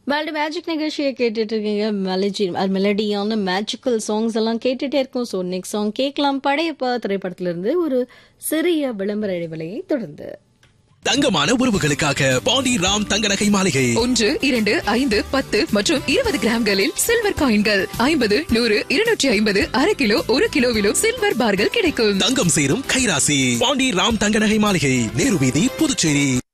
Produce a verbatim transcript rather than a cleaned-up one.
World magic நிகழ்ச்சியை கேட்டுட்டு இருக்கீங்க. மெலடி மெலடியான மேஜிக்கல் சாங்ஸ் எல்லாம் கேட்டுட்டே இருக்கும். ஸோ நெக்ஸ்ட் சாங் கேட்கலாம். படையப்பா திரைப்படத்திலிருந்து ஒரு சிறிய விளம்பர இடைவெளியை தொடர்ந்து. தங்கமான உறவுகளுக்காக பாண்டி ராம் தங்க நகை மாளிகை. ஒன்று இரண்டு ஐந்து பத்து மற்றும் இருபது கிராம்களில் சில்வர் காயின்கள் ஐம்பது நூறு இருநூற்றி ஐம்பது அரை கிலோ ஒரு கிலோவிலும் சில்வர் பார்கள் கிடைக்கும். தங்கம் சேரும் கைராசி பாண்டி ராம் தங்க நகை மாளிகை, நேரு வீதி, புதுச்சேரி.